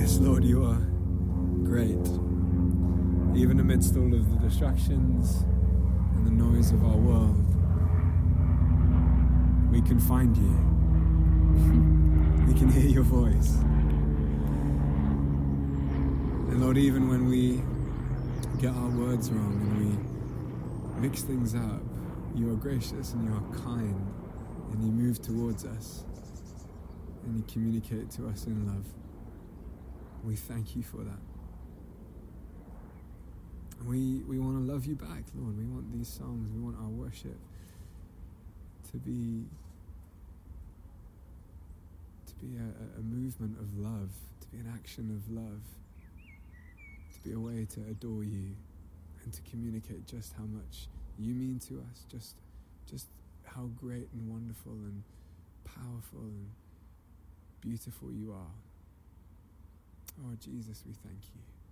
Yes, Lord, you are great. Even amidst all of the distractions and the noise of our world, we can find you. We can hear your voice. And Lord, even when we get our words wrong and we mix things up, you are gracious and you are kind, and you move towards us and you communicate to us in love. We thank you for that. We want to love you back, Lord. We want these songs, we want our worship to be a movement of love, to be an action of love, to be a way to adore you and to communicate just how much you mean to us, just how great and wonderful and powerful and beautiful you are. Oh, Jesus, we thank you.